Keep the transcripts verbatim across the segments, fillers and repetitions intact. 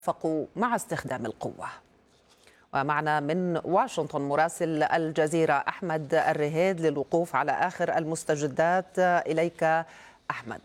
اتفقوا مع استخدام القوة. ومعنا من واشنطن مراسل الجزيرة أحمد الرهيد للوقوف على آخر المستجدات. إليك أحمد.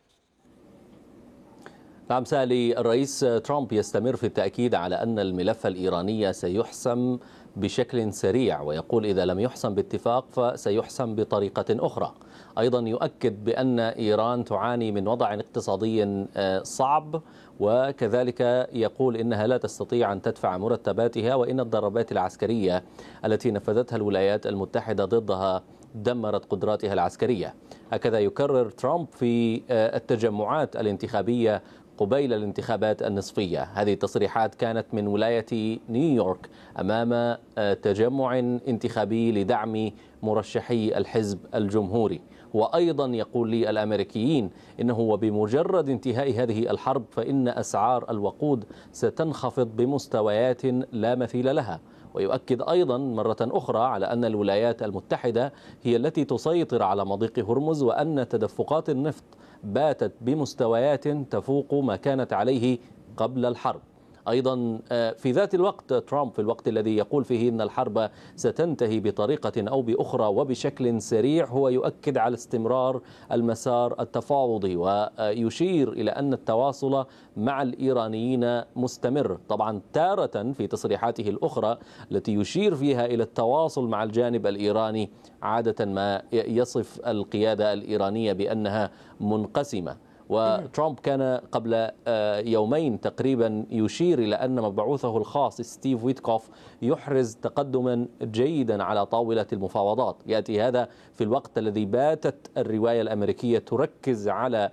نعم سالي، الرئيس ترامب يستمر في التأكيد على أن الملف الإيراني سيحسم بشكل سريع، ويقول إذا لم يحسم باتفاق فسيحسم بطريقة أخرى. أيضا يؤكد بأن إيران تعاني من وضع اقتصادي صعب، وكذلك يقول إنها لا تستطيع أن تدفع مرتباتها، وإن الضربات العسكرية التي نفذتها الولايات المتحدة ضدها دمرت قدراتها العسكرية. هكذا يكرر ترامب في التجمعات الانتخابية قبيل الانتخابات النصفية. هذه التصريحات كانت من ولاية نيويورك أمام تجمع انتخابي لدعم مرشحي الحزب الجمهوري. وأيضا يقول للأمريكيين إنه وبمجرد انتهاء هذه الحرب فإن أسعار الوقود ستنخفض بمستويات لا مثيل لها. ويؤكد أيضا مرة أخرى على أن الولايات المتحدة هي التي تسيطر على مضيق هرمز، وأن تدفقات النفط باتت بمستويات تفوق ما كانت عليه قبل الحرب. أيضا في ذات الوقت ترامب في الوقت الذي يقول فيه أن الحرب ستنتهي بطريقة أو بأخرى وبشكل سريع، هو يؤكد على استمرار المسار التفاوضي، ويشير إلى أن التواصل مع الإيرانيين مستمر. طبعا تارة في تصريحاته الأخرى التي يشير فيها إلى التواصل مع الجانب الإيراني عادة ما يصف القيادة الإيرانية بأنها منقسمة. وترامب كان قبل يومين تقريبا يشير إلى أن مبعوثه الخاص ستيف ويتكوف يحرز تقدما جيدا على طاولة المفاوضات. يأتي هذا في الوقت الذي باتت الرواية الأمريكية تركز على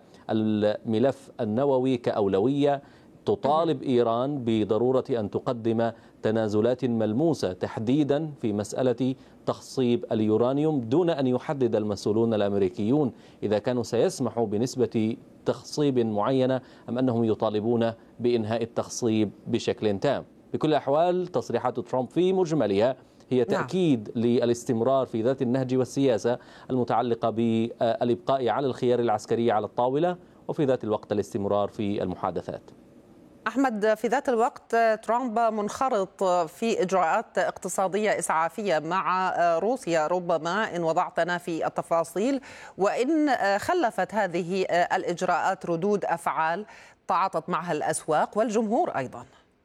الملف النووي كأولوية، تطالب إيران بضرورة أن تقدم تنازلات ملموسة تحديدا في مسألة تخصيب اليورانيوم، دون أن يحدد المسؤولون الأمريكيون إذا كانوا سيسمحوا بنسبة تخصيب معينة أم أنهم يطالبون بإنهاء التخصيب بشكل تام. بكل الأحوال تصريحات ترامب في مجملها هي تأكيد نعم. للاستمرار في ذات النهج والسياسة المتعلقة بالإبقاء على الخيار العسكري على الطاولة، وفي ذات الوقت الاستمرار في المحادثات. أحمد، في ذات الوقت ترامب منخرط في إجراءات اقتصادية إسعافية مع روسيا، ربما إن وضعتنا في التفاصيل، وإن خلفت هذه الإجراءات ردود أفعال تعاطت معها الأسواق والجمهور أيضا.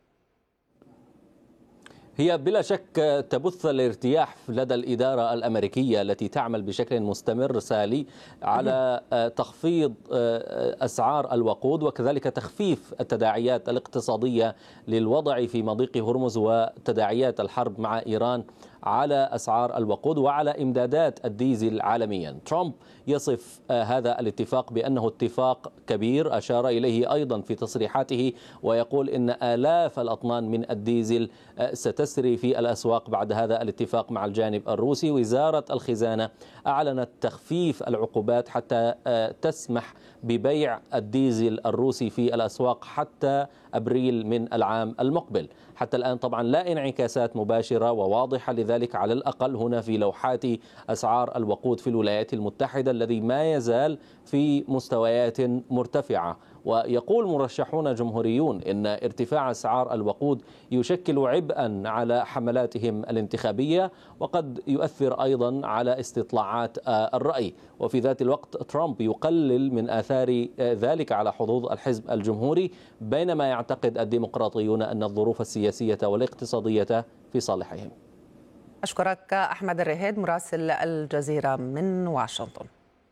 هي بلا شك تبث الارتياح لدى الإدارة الأمريكية التي تعمل بشكل مستمر سالي على تخفيض أسعار الوقود، وكذلك تخفيف التداعيات الاقتصادية للوضع في مضيق هرمز وتداعيات الحرب مع إيران على أسعار الوقود وعلى إمدادات الديزل عالميا. ترامب يصف هذا الاتفاق بأنه اتفاق كبير، أشار إليه أيضا في تصريحاته، ويقول إن آلاف الأطنان من الديزل ستسري في الأسواق بعد هذا الاتفاق مع الجانب الروسي. وزارة الخزانة أعلنت تخفيف العقوبات حتى تسمح ببيع الديزل الروسي في الأسواق حتى أبريل من العام المقبل. حتى الآن طبعا لا انعكاسات مباشرة وواضحة لذلك على الأقل هنا في لوحات أسعار الوقود في الولايات المتحدة الذي ما يزال في مستويات مرتفعة. ويقول مرشحون جمهوريون إن ارتفاع أسعار الوقود يشكل عبئا على حملاتهم الانتخابية، وقد يؤثر أيضا على استطلاعات الرأي. وفي ذات الوقت ترامب يقلل من آثار ذلك على حظوظ الحزب الجمهوري، بينما يعتقد الديمقراطيون أن الظروف السياسية والاقتصادية في صالحهم. أشكرك أحمد الرهيد مراسل الجزيرة من واشنطن.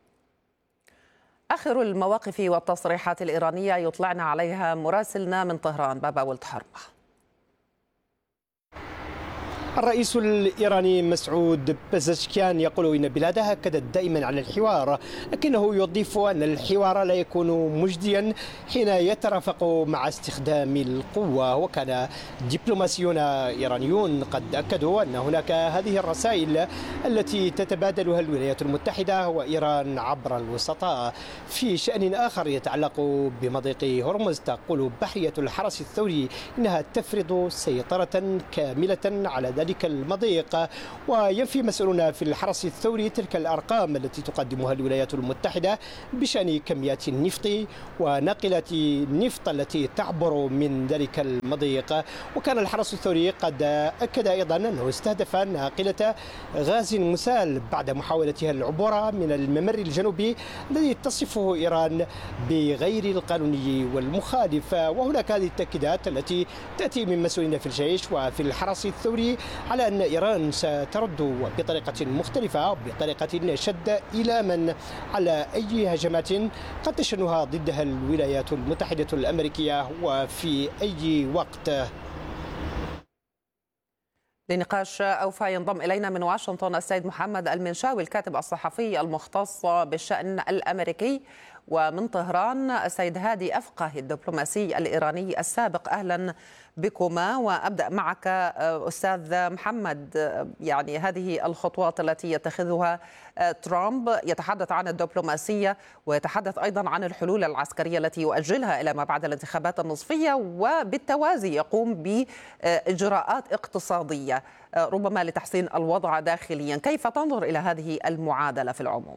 آخر المواقف والتصريحات الإيرانية يطلعنا عليها مراسلنا من طهران بابا ولد حرمة. الرئيس الإيراني مسعود بزشكيان يقول إن بلاده أكدت دائما على الحوار، لكنه يضيف أن الحوار لا يكون مجديا حين يترافق مع استخدام القوة. وكان دبلوماسيون إيرانيون قد أكدوا أن هناك هذه الرسائل التي تتبادلها الولايات المتحدة وإيران عبر الوسطاء. في شأن آخر يتعلق بمضيق هرمز، تقول بحرية الحرس الثوري إنها تفرض سيطرة كاملة على ذلك المضيق. وينفي مسؤولون في الحرس الثوري تلك الأرقام التي تقدمها الولايات المتحدة بشأن كميات النفط وناقلات النفط التي تعبر من ذلك المضيق. وكان الحرس الثوري قد أكد أيضا أنه استهدف ناقلة غاز مسال بعد محاولتها العبور من الممر الجنوبي الذي تصفه إيران بغير القانوني والمخالف. وهناك هذه التأكيدات التي تأتي من مسؤولين في الجيش وفي الحرس الثوري على أن إيران سترد بطريقة مختلفة بطريقة شد إيلاما على أي هجمات قد تشنها ضدها الولايات المتحدة الأمريكية وفي أي وقت. لنقاش أوفى ينضم إلينا من واشنطن السيد محمد المنشاوي الكاتب الصحفي المختص بالشأن الأمريكي، ومن طهران السيد هادي أفقه الدبلوماسي الإيراني السابق. أهلا بكما. وأبدأ معك أستاذ محمد، يعني هذه الخطوات التي يتخذها ترامب، يتحدث عن الدبلوماسية ويتحدث أيضا عن الحلول العسكرية التي يؤجلها إلى ما بعد الانتخابات النصفية، وبالتوازي يقوم بإجراءات اقتصادية ربما لتحسين الوضع داخليا. كيف تنظر إلى هذه المعادلة في العموم؟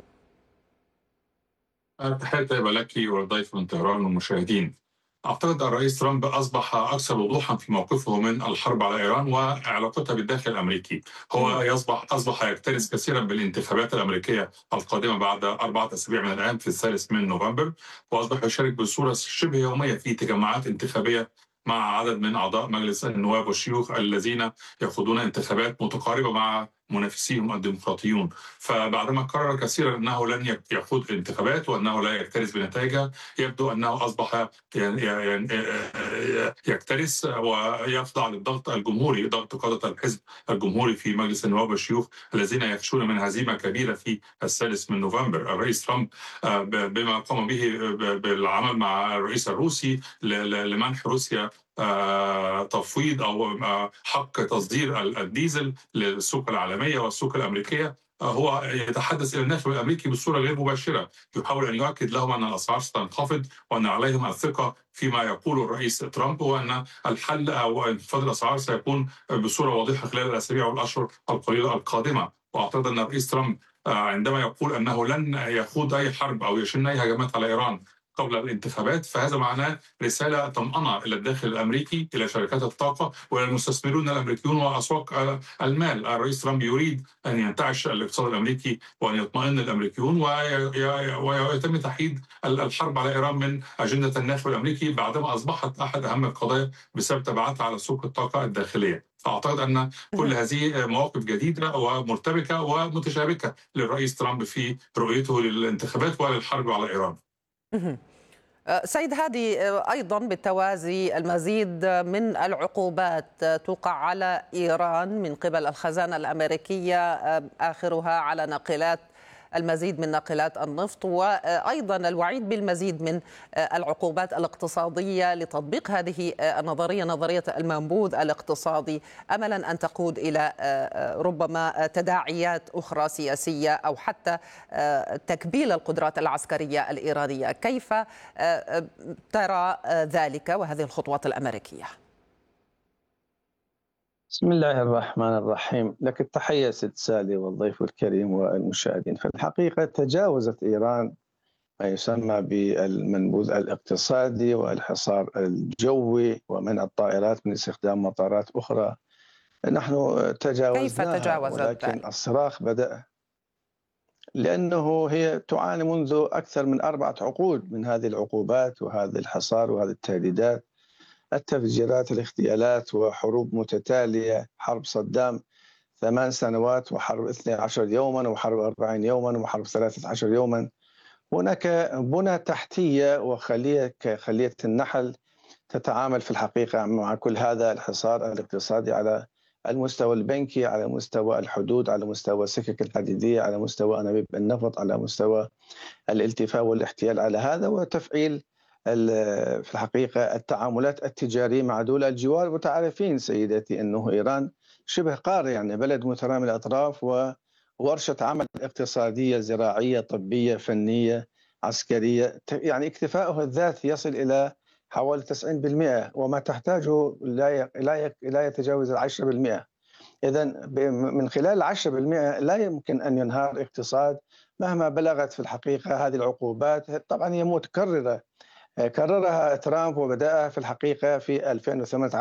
تحية طيبة لك والضيف من طهران والمشاهدين. أعتقد أن الرئيس ترامب أصبح أكثر وضوحا في موقفه من الحرب على إيران وعلاقتها بالداخل الأمريكي. هو يصبح أصبح يكترث كثيرا بالانتخابات الأمريكية القادمة بعد أربعة أسابيع من الآن في الثالث من نوفمبر، وأصبح يشارك بصورة شبه يومية في تجمعات انتخابية مع عدد من أعضاء مجلس النواب والشيوخ الذين يخوضون انتخابات متقاربة مع منافسيهم الديمقراطيون. فبعدما قرر كثيرا أنه لن يخوض الانتخابات وأنه لا يكترث بنتائجها، يبدو أنه أصبح يكترث ويخضع للضغط الجمهوري، ضغط قادة الحزب الجمهوري في مجلس النواب والشيوخ الذين يخشون من هزيمة كبيرة في الثالث من نوفمبر. الرئيس ترامب بما قام به بالعمل مع الرئيس الروسي لمنح روسيا تفويض أو حق تصدير الديزل للسوق العالمية والسوق الأمريكية، هو يتحدث إلى الناخب الأمريكي بصورة غير مباشرة، يحاول أن يؤكد لهم أن الأسعار ستنخفض وأن عليهم الثقة فيما يقول الرئيس ترامب، وأن الحل أو انخفاض الأسعار سيكون بصورة واضحة خلال الأسابيع والأشهر القليلة القادمة. وأعتقد أن الرئيس ترامب عندما يقول أنه لن يخوض أي حرب أو يشن أي هجمات على إيران قبل الانتخابات، فهذا معناه رسالة طمأنة إلى الداخل الأمريكي، إلى شركات الطاقة وإلى المستثمرون الأمريكيون وأسواق المال. الرئيس ترامب يريد أن ينتعش الاقتصاد الأمريكي وأن يطمئن الأمريكيون ويتم تحييد الحرب على إيران من أجندة الناخب الأمريكي بعدما أصبحت أحد أهم القضايا بسبب تبعاتها على سوق الطاقة الداخلية. فأعتقد أن كل هذه مواقف جديدة ومرتبكة ومتشابكة للرئيس ترامب في رؤيته للانتخابات وللحرب على إيران. سيد هادي، أيضا بالتوازي المزيد من العقوبات توقع على إيران من قبل الخزانة الأمريكية، آخرها على ناقلات المزيد من ناقلات النفط، وأيضا الوعيد بالمزيد من العقوبات الاقتصادية لتطبيق هذه النظرية، نظرية المنبوذ الاقتصادي، أملا أن تقود إلى ربما تداعيات أخرى سياسية أو حتى تكبيل القدرات العسكرية الإيرانية. كيف ترى ذلك وهذه الخطوات الأمريكية؟ بسم الله الرحمن الرحيم. لك التحية ست سالي والضيف الكريم والمشاهدين. في الحقيقة تجاوزت إيران ما يسمى بالمنبوذ الاقتصادي والحصار الجوي ومنع الطائرات من استخدام مطارات أخرى. نحن تجاوزناها. كيف تجاوزت؟ ولكن الصراخ بدأ لأنه هي تعاني منذ أكثر من أربعة عقود من هذه العقوبات وهذا الحصار وهذه التهديدات، التفجيرات، الاغتيالات وحروب متتالية. حرب صدام ثمان سنوات وحرب اثني عشر يوما وحرب أربعين يوما وحرب ثلاثة عشر يوما. هناك بنى تحتية وخلية كخلية النحل تتعامل في الحقيقة مع كل هذا الحصار الاقتصادي على المستوى البنكي، على مستوى الحدود، على مستوى السكك الحديدية، على مستوى أنابيب النفط، على مستوى الالتفاف والاحتيال على هذا، وتفعيل في الحقيقة التعاملات التجارية مع دول الجوار. وتعرفين سيدتي أنه إيران شبه قارة، يعني بلد مترامي الأطراف وورشة عمل اقتصادية زراعية طبية فنية عسكرية، يعني اكتفاؤها الذاتي يصل إلى حوالي تسعين بالمئة، وما تحتاجه لا لا لا يتجاوز العشرة بالمئة. إذا من خلال عشرة بالمئة لا يمكن أن ينهار اقتصاد مهما بلغت في الحقيقة هذه العقوبات. طبعا هي متكررة، كررها ترامب وبدأها في الحقيقة في ألفين وثمانية عشر